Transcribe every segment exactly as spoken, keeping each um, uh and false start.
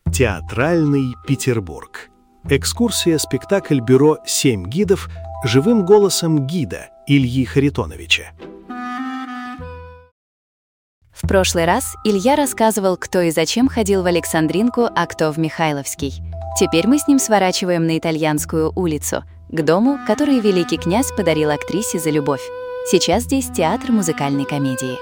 Театральный Петербург. Экскурсия-спектакль бюро «Семь гидов» живым голосом гида Ильи Харитоновича. В прошлый раз Илья рассказывал, кто и зачем ходил в Александринку, а кто в Михайловский. Теперь мы с ним сворачиваем на Итальянскую улицу, к дому, который великий князь подарил актрисе за любовь. Сейчас здесь театр музыкальной комедии.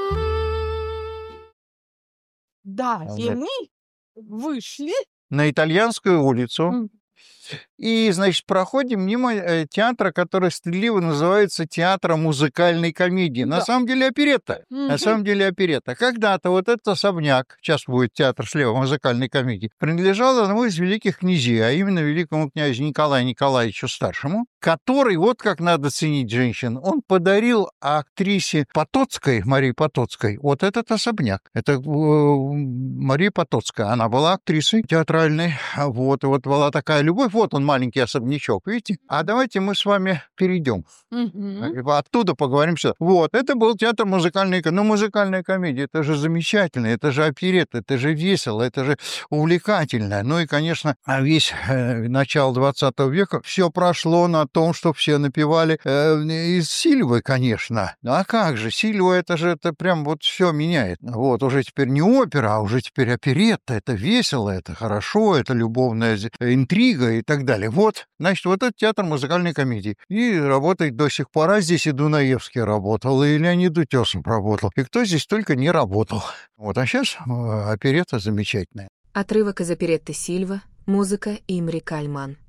Да, и мы вышли на Итальянскую улицу. М. И, значит, проходим мимо э, театра, который стыдливо называется театром музыкальной комедии. На Да. самом деле оперетта. Мгм. На самом деле оперетта. Когда-то вот этот особняк, сейчас будет театр слева музыкальной комедии, принадлежал одному из великих князей, а именно великому князю Николаю Николаевичу Старшему, который, вот как надо ценить женщин, он подарил актрисе Потоцкой, Марии Потоцкой, вот этот особняк. Это э, Мария Потоцкая, она была актрисой театральной, вот, и вот была такая любовь, вот он маленький особнячок, видите? А давайте мы с вами перейдем. Мгм. Оттуда поговорим сюда. Вот, это был театр музыкальной комедии. Ну, музыкальная комедия, это же замечательно, это же оперетта, это же весело, это же увлекательно. Ну и, конечно, а весь э, начало двадцатого века все прошло на том, что все напевали э, из Сильвы, конечно. Ну, а как же, Сильва, это же это прям вот все меняет. Вот, уже теперь не опера, а уже теперь оперетта, это весело, это хорошо, это любовная зи- интрига и так далее. Вот, значит, вот этот театр музыкальной комедии. И работает до сих пор. А здесь и Дунаевский работал, и Леонид Утесов работал. И кто здесь только не работал. Вот, а сейчас оперетта замечательная. Отрывок из оперетты «Сильва», музыка Имри Кальман.